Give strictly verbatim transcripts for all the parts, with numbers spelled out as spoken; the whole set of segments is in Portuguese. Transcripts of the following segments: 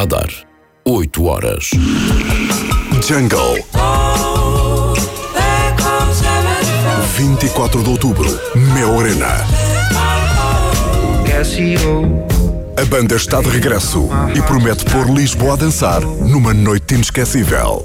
Radar, oito horas. Jungle. vinte e quatro de outubro, Mel Arena. A banda está de regresso e promete pôr Lisboa a dançar numa noite inesquecível.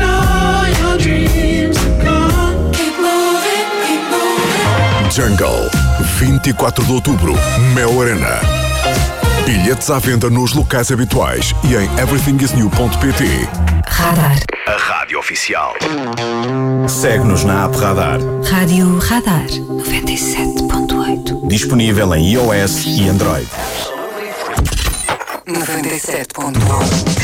Jungle, vinte e quatro de outubro, Mel Arena. Bilhetes à venda nos locais habituais e em everything is new ponto pt. Radar. A rádio oficial. Segue-nos na app Radar. Rádio Radar noventa e sete ponto oito. Disponível em iOS e Android. noventa e sete ponto oito.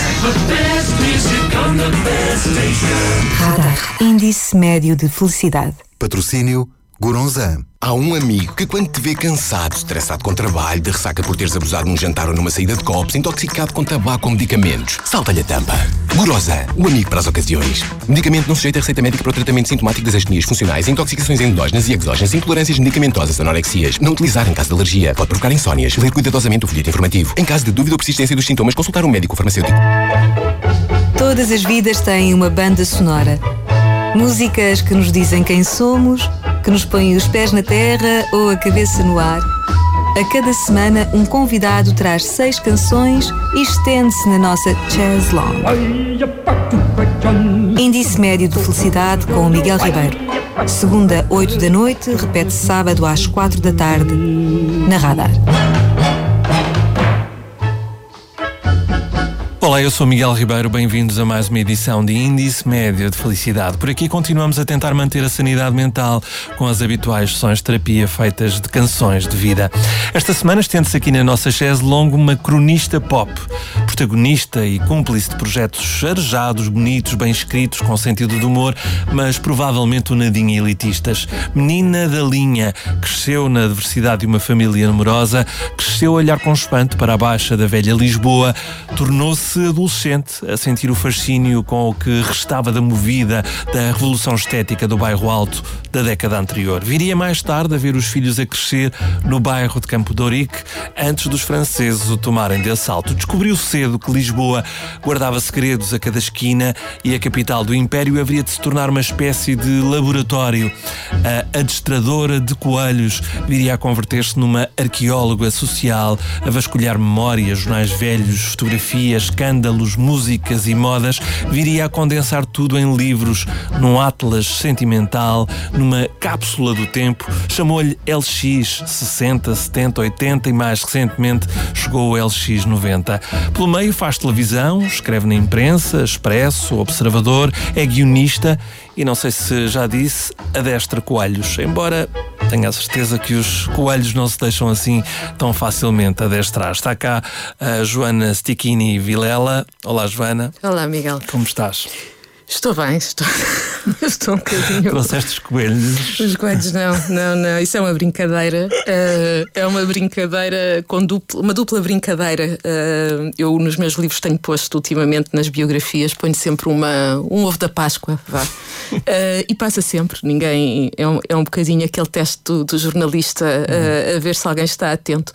Radar. Índice médio de felicidade. Patrocínio Goronzan. Há um amigo que quando te vê cansado, estressado com trabalho, de ressaca por teres abusado num jantar ou numa saída de copos, intoxicado com tabaco ou medicamentos, salta-lhe a tampa. Goronzan, o amigo para as ocasiões. Medicamento não sujeito a receita médica para o tratamento sintomático das astenias funcionais, intoxicações endógenas e exógenas, intolerâncias medicamentosas, anorexias. Não utilizar em caso de alergia. Pode provocar insónias. Ler cuidadosamente o folheto informativo. Em caso de dúvida ou persistência dos sintomas, consultar um médico farmacêutico. Todas as vidas têm uma banda sonora. Músicas que nos dizem quem somos, que nos põem os pés na terra ou a cabeça no ar. A cada semana, um convidado traz seis canções e estende-se na nossa Chaz Long. Índice médio de felicidade com o Miguel Ribeiro. Segunda, oito da noite, repete sábado às quatro da tarde, na Radar. Olá, eu sou Miguel Ribeiro, bem-vindos a mais uma edição de Índice Médio de Felicidade. Por aqui continuamos a tentar manter a sanidade mental com as habituais sessões de terapia feitas de canções de vida. Esta semana estende-se aqui na nossa chaise longue uma cronista pop, protagonista e cúmplice de projetos arejados, bonitos, bem escritos, com sentido de humor, mas provavelmente um nadinha elitistas. Menina da linha, cresceu na diversidade de uma família numerosa, cresceu a olhar com espanto para a baixa da velha Lisboa, tornou-se adolescente a sentir o fascínio com o que restava da movida da revolução estética do bairro Alto da década anterior. Viria mais tarde a ver os filhos a crescer no bairro de Campo de Ourique antes dos franceses o tomarem de assalto. Descobriu cedo que Lisboa guardava segredos a cada esquina e a capital do Império haveria de se tornar uma espécie de laboratório. A adestradora de coelhos viria a converter-se numa arqueóloga social, a vasculhar memórias, jornais velhos, fotografias, escândalos, músicas e modas, viria a condensar tudo em livros, num atlas sentimental, numa cápsula do tempo. Chamou-lhe L X sessenta, setenta, oitenta e mais recentemente chegou o L X noventa. Pelo meio faz televisão, escreve na imprensa, Expresso, Observador, é guionista e, não sei se já disse, adestra coelhos, embora tenho a certeza que os coelhos não se deixam assim tão facilmente adestrar. Está cá a Joana Stichini Vilela. Olá, Joana. Olá, Miguel. Como estás? Estou bem, estou, estou um bocadinho... Trouxeste os coelhos? Os coelhos não, não, não, isso é uma brincadeira, uh, é uma brincadeira com dupla, uma dupla brincadeira. Uh, eu nos meus livros tenho posto ultimamente nas biografias, ponho sempre uma, um ovo da Páscoa, vá. Uh, e passa sempre, ninguém, é um, é um bocadinho aquele teste do, do jornalista uh, a ver se alguém está atento.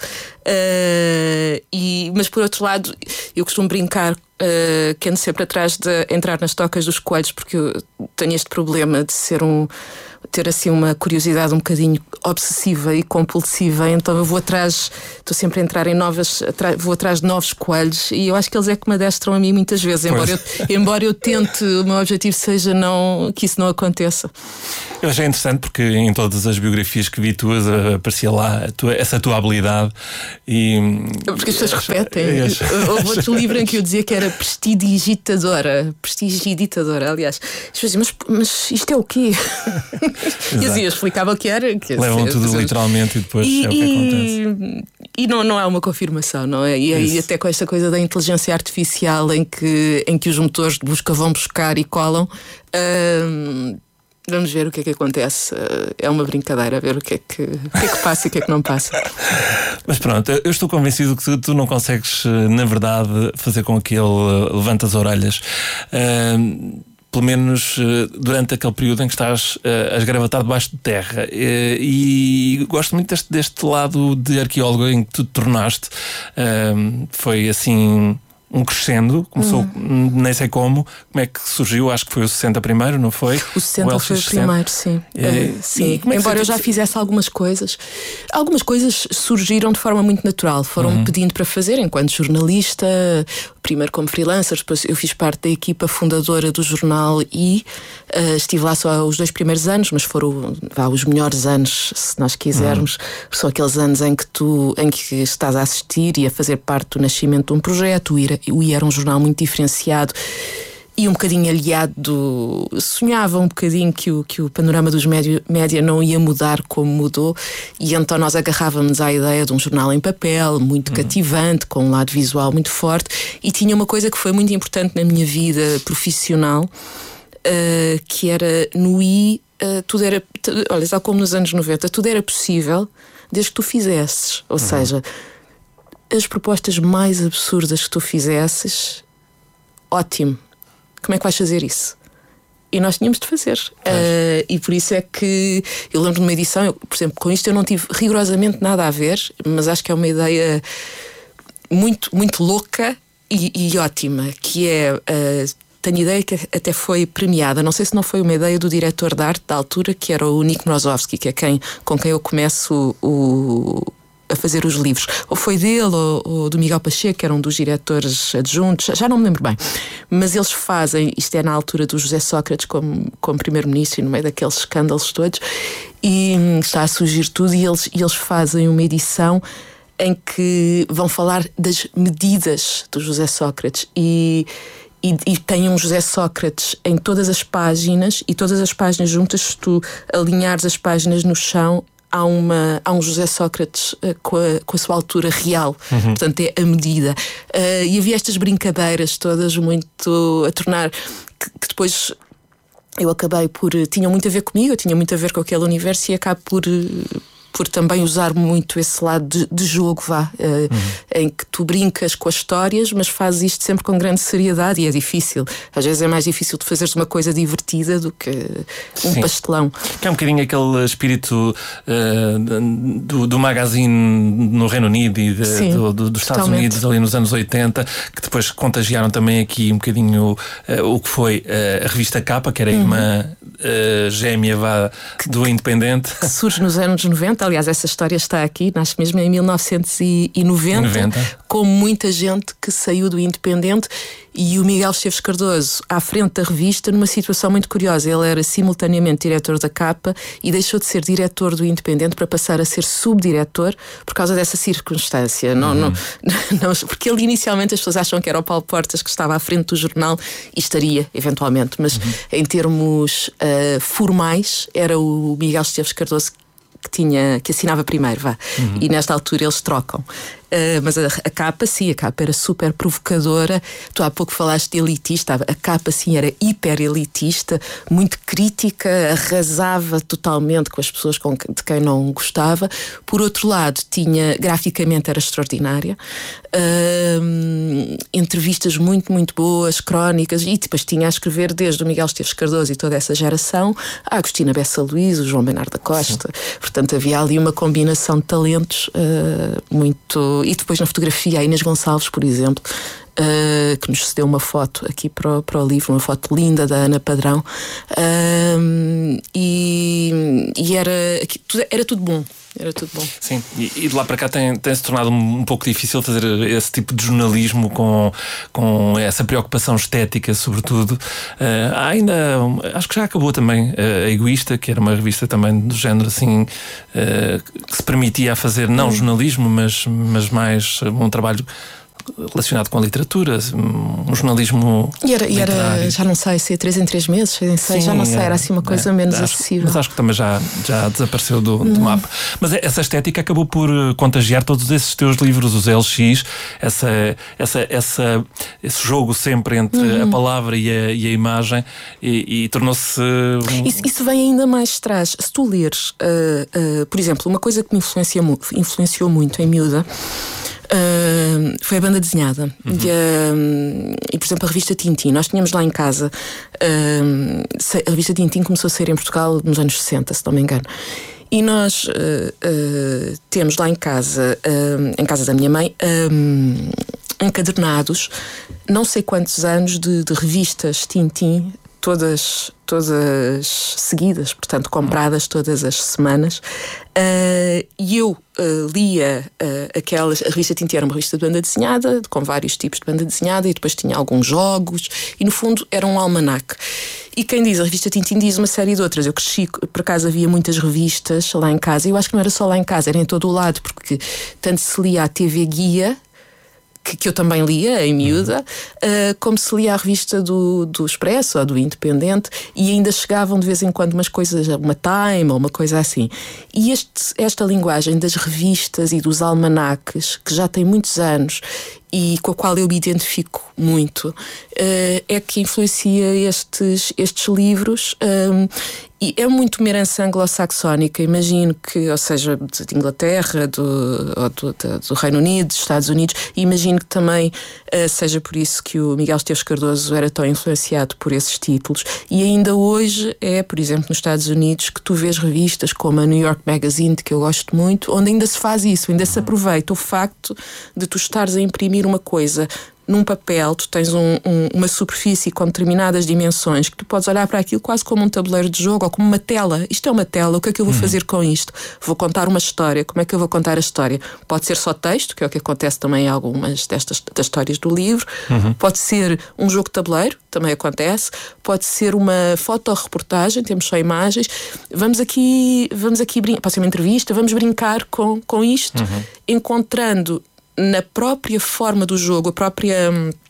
Uh, e, mas por outro lado, eu costumo brincar Uh, que ando sempre atrás de entrar nas tocas dos coelhos, porque eu tenho este problema de ser um, ter assim uma curiosidade um bocadinho obsessiva e compulsiva, então eu vou atrás, estou sempre a entrar em novas, atra, vou atrás de novos coelhos e eu acho que eles é que me adestram a mim muitas vezes, embora eu, embora eu tente, o meu objetivo seja não, que isso não aconteça. Eu achei interessante porque em todas as biografias que vi tuas aparecia lá a tua, essa tua habilidade e... Porque as pessoas repetem. Houve outro livro em que eu dizia que era prestidigitadora, prestidigitadora, aliás. As pessoas diziam, mas, mas isto é o quê? E assim eu explicava o que era. Que levam tudo dizer, literalmente e depois e, é o que acontece. E não, não é uma confirmação, não é? E aí até com esta coisa da inteligência artificial em que, em que os motores de busca vão buscar e colam. Hum, Vamos ver o que é que acontece. É uma brincadeira, ver o que é que, o que, é que passa e o que é que não passa. Mas pronto, eu estou convencido que tu, tu não consegues, na verdade, fazer com que ele levante as orelhas. Uh, pelo menos uh, durante aquele período em que estás uh, a esgravatar debaixo de terra. Uh, e gosto muito deste, deste lado de arqueólogo em que tu te tornaste. Uh, foi assim... um crescendo, começou, hum. nem sei como, como é que surgiu, acho que foi o sessenta primeiro, não foi? O sessenta o foi o primeiro, sim. É, uh, sim. É Embora eu já fizesse algumas coisas, algumas coisas surgiram de forma muito natural, foram uhum. pedindo para fazer enquanto jornalista, primeiro como freelancer, depois eu fiz parte da equipa fundadora do jornal e uh, estive lá só os dois primeiros anos, mas foram vá, os melhores anos, se nós quisermos, uhum. são aqueles anos em que tu em que estás a assistir e a fazer parte do nascimento de um projeto. O I R A, o I R A era um jornal muito diferenciado e um bocadinho aliado, sonhava um bocadinho que o, que o panorama dos média, média não ia mudar como mudou, e então nós agarrávamos à ideia de um jornal em papel, muito uhum. cativante, com um lado visual muito forte, e tinha uma coisa que foi muito importante na minha vida profissional, uh, que era no I, uh, tudo era, olha, tal como nos anos noventa, tudo era possível desde que tu fizesses, ou uhum. seja, as propostas mais absurdas que tu fizesses, ótimo. Como é que vais fazer isso? E nós tínhamos de fazer. Uh, e por isso é que eu lembro de uma edição, eu, por exemplo, com isto eu não tive rigorosamente nada a ver, mas acho que é uma ideia muito, muito louca e, e ótima, que é... Uh, tenho ideia que até foi premiada. Não sei se não foi uma ideia do diretor de arte da altura, que era o Nick Mrozowski, que é quem, com quem eu começo o... a fazer os livros, ou foi dele ou, ou do Miguel Pacheco, que era um dos diretores adjuntos, já não me lembro bem, mas eles fazem, isto é na altura do José Sócrates como, como primeiro-ministro, no meio daqueles escândalos todos, e está a surgir tudo, e eles, e eles fazem uma edição em que vão falar das medidas do José Sócrates e E, e tem um José Sócrates em todas as páginas, e todas as páginas juntas, se tu alinhares as páginas no chão, há, uma, há um José Sócrates uh, com, a, com a sua altura real, uhum. portanto é a medida. Uh, e havia estas brincadeiras todas muito a tornar, que, que depois eu acabei por, tinham muito a ver comigo, eu tinha muito a ver com aquele universo e acabo por... por também usar muito esse lado de, de jogo, vá, uh, uhum. em que tu brincas com as histórias, mas fazes isto sempre com grande seriedade, e é difícil. Às vezes é mais difícil de fazeres uma coisa divertida do que um Sim. pastelão. Que é um bocadinho aquele espírito uh, do, do magazine no Reino Unido e de, Sim, do, do, dos Estados totalmente. Unidos ali nos anos oitenta, que depois contagiaram também aqui um bocadinho uh, o que foi uh, a revista Capa, que era a irmã uh, gêmea vá, do Independente. Que surge nos anos noventa. Aliás, essa história está aqui, nasce mesmo em mil novecentos e noventa, noventa. Com muita gente que saiu do Independente, e o Miguel Esteves Cardoso à frente da revista, numa situação muito curiosa. Ele era simultaneamente diretor da Capa e deixou de ser diretor do Independente para passar a ser subdiretor por causa dessa circunstância. Uhum. Não, não, não, porque ele inicialmente as pessoas acham que era o Paulo Portas que estava à frente do jornal, e estaria, eventualmente, mas uhum. em termos uh, formais era o Miguel Esteves Cardoso que tinha, que assinava primeiro, vá. Uhum. E nesta altura eles trocam. Uh, mas a, a Capa, sim, a Capa era super provocadora. Tu há pouco falaste de elitista. A Capa, sim, era hiper elitista, muito crítica, arrasava totalmente com as pessoas com que, de quem não gostava. Por outro lado, tinha, graficamente era extraordinária, uh, entrevistas muito, muito boas, crónicas, e depois tinha a escrever desde o Miguel Esteves Cardoso e toda essa geração, a Agostina Bessa Luís, o João Bernardo da Costa. Sim. Portanto, havia ali uma combinação de talentos uh, muito... E depois na fotografia, a Inês Gonçalves, por exemplo, uh, que nos cedeu uma foto aqui para o, para o livro, uma foto linda da Ana Padrão, uh, e, e era, era tudo bom. Era tudo bom. Sim, e, e de lá para cá tem, tem se tornado um, um pouco difícil fazer esse tipo de jornalismo com, com essa preocupação estética, sobretudo. Uh, há ainda, acho que já acabou também uh, a Egoísta, que era uma revista também do género assim, uh, que se permitia fazer não jornalismo, mas, mas mais um trabalho relacionado com a literatura, um jornalismo. E era, e era já não sei, se é três em três meses, seis em seis, Sim, já não sei, era assim uma coisa é, menos acho, acessível. Mas acho que também já, já desapareceu do, do hum. mapa. Mas essa estética acabou por contagiar todos esses teus livros, os L X, essa, essa, essa, esse jogo sempre entre hum. a palavra e a, e a imagem, e, e tornou-se. Um... Isso, isso vem ainda mais atrás. Se tu leres, uh, uh, por exemplo, uma coisa que me influencia, influenciou muito em miúda. Uh, foi a banda desenhada. Uhum. e, uh, e, por exemplo, a revista Tintin. Nós tínhamos lá em casa, uh, a revista Tintin começou a sair em Portugal nos anos sessenta, se não me engano. E nós uh, uh, temos lá em casa, uh, em casa da minha mãe, uh, encadernados, não sei quantos anos de, de revistas Tintin, todas, todas seguidas, portanto compradas todas as semanas, uh, e eu uh, lia uh, aquelas. A revista Tintin era uma revista de banda desenhada, com vários tipos de banda desenhada, e depois tinha alguns jogos, e no fundo era um almanaque. E quem diz a revista Tintin diz uma série de outras. Eu cresci, por acaso havia muitas revistas lá em casa, e eu acho que não era só lá em casa, era em todo o lado, porque tanto se lia a T V Guia, que, que eu também lia em miúda, uh, como se lia a revista do, do Expresso ou do Independente, e ainda chegavam de vez em quando umas coisas, uma Time ou uma coisa assim. E este, esta linguagem das revistas e dos almanaques, que já tem muitos anos e com a qual eu me identifico muito, uh, é que influencia estes, estes livros. Um, e é muito uma herança anglo-saxónica, imagino que, ou seja, de, de Inglaterra, do, ou do, de, do Reino Unido, dos Estados Unidos, e imagino que também uh, seja por isso que o Miguel Esteves Cardoso era tão influenciado por esses títulos. E ainda hoje é, por exemplo, nos Estados Unidos, que tu vês revistas como a New York Magazine, que eu gosto muito, onde ainda se faz isso, ainda se aproveita o facto de tu estares a imprimir uma coisa num papel, tu tens um, um, uma superfície com determinadas dimensões, que tu podes olhar para aquilo quase como um tabuleiro de jogo ou como uma tela. Isto é uma tela, o que é que eu vou fazer com isto? Vou contar uma história, como é que eu vou contar a história? Pode ser só texto, que é o que acontece também em algumas destas das histórias do livro. Uhum. Pode ser um jogo de tabuleiro, também acontece. Pode ser uma fotorreportagem, temos só imagens. Vamos aqui, vamos aqui brin- pode ser uma entrevista, vamos brincar com, com isto, uhum. encontrando na própria forma do jogo, a própria,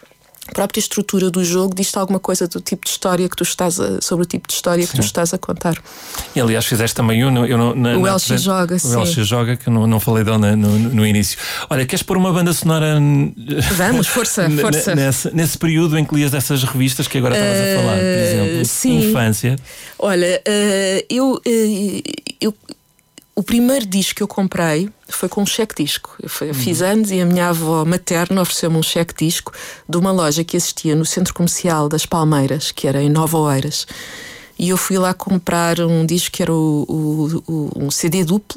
a própria estrutura do jogo, diz-te alguma coisa do tipo de história que tu estás a, sobre o tipo de história sim. que tu estás a contar. E aliás fizeste também um, eu não, na, o na, L X Joga, o sim. O L X Joga, que eu não, não falei dele no, no, no início. Olha, queres pôr uma banda sonora? Vamos, força, força. Nesse, nesse período em que lias essas revistas que agora estavas uh, a falar, por exemplo, sim. infância. Olha, uh, eu... Uh, eu O primeiro disco que eu comprei foi com um cheque-disco. Eu uhum. fiz anos e a minha avó materna ofereceu-me um cheque-disco de uma loja que existia no Centro Comercial das Palmeiras, que era em Nova Oeiras. E eu fui lá comprar um disco que era o, o, o, um C D duplo,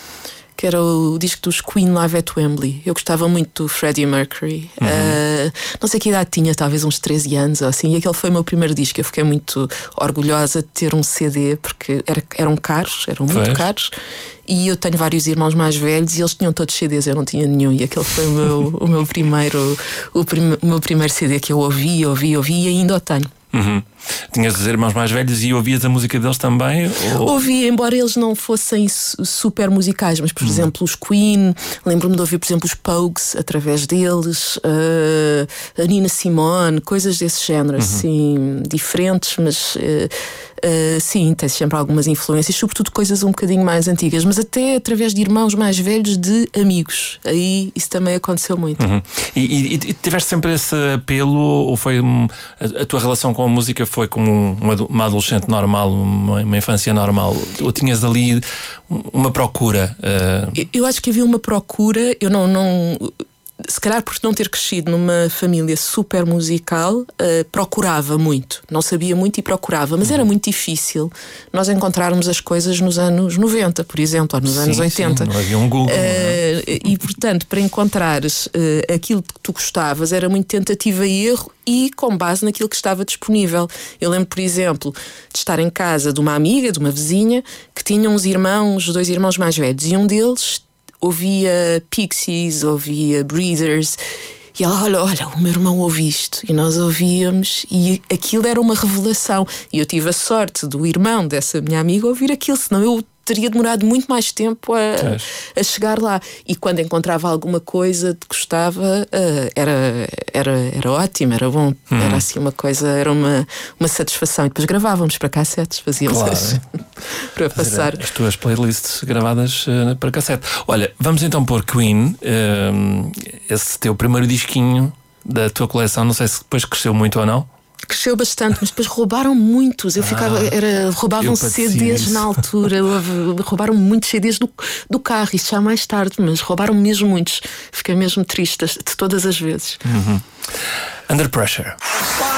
que era o disco dos Queen Live at Wembley. Eu gostava muito do Freddie Mercury. Uhum. Uh, não sei que idade tinha, talvez uns treze anos ou assim, e aquele foi o meu primeiro disco. Eu fiquei muito orgulhosa de ter um C D, porque era, eram caros, eram muito Fez. caros. E eu tenho vários irmãos mais velhos e eles tinham todos C Ds, eu não tinha nenhum. E aquele foi o meu, o meu, primeiro, o, prim, o meu primeiro C D que eu ouvi, ouvi, ouvi e ainda o tenho. Uhum. Tinhas os irmãos mais velhos e ouvias a música deles também? Ou... Ouvia, embora eles não fossem super musicais, mas por uhum. exemplo os Queen, lembro-me de ouvir por exemplo os Pogues através deles, uh, a Nina Simone, coisas desse género, uhum. assim, diferentes, mas uh, uh, sim, tem sempre algumas influências, sobretudo coisas um bocadinho mais antigas, mas até através de irmãos mais velhos de amigos. Aí isso também aconteceu muito. Uhum. E, e, e tiveste sempre esse apelo, ou foi um, a, a tua relação com a música foi como uma, uma adolescente normal, uma, uma infância normal, ou tinhas ali uma procura? Uh... Eu, eu acho que havia uma procura, eu não, não se calhar por não ter crescido numa família super musical, uh, procurava muito, não sabia muito e procurava, mas era muito difícil nós encontrarmos as coisas nos anos noventa, por exemplo, ou nos sim, anos oitenta. Sim, não havia um Google. Uh, é? E portanto, para encontrares uh, aquilo que tu gostavas, era muito tentativa e erro e com base naquilo que estava disponível. Eu lembro, por exemplo, de estar em casa de uma amiga, de uma vizinha, que tinha uns irmãos, dois irmãos mais velhos, e um deles ouvia Pixies, ouvia Breeders, e ela, olha, olha, o meu irmão ouve isto, e nós ouvíamos, e aquilo era uma revelação, e eu tive a sorte do irmão dessa minha amiga ouvir aquilo, senão eu teria demorado muito mais tempo a, a chegar lá. E quando encontrava alguma coisa que gostava, uh, era, era, era ótimo, era bom. Hum. Era assim uma coisa, era uma, uma satisfação. E depois gravávamos para cassetes, fazíamos claro. as, para passar. As tuas playlists gravadas uh, para cassete. Olha, vamos então pôr Queen, uh, esse teu primeiro disquinho da tua coleção, não sei se depois cresceu muito ou não. Cresceu bastante, mas depois roubaram muitos. Eu ficava, era, roubavam C Ds isso. na altura, roubaram muitos C Ds do, do carro, isto já mais tarde, mas roubaram mesmo muitos. Fiquei mesmo triste de todas as vezes. Uhum. Under Pressure.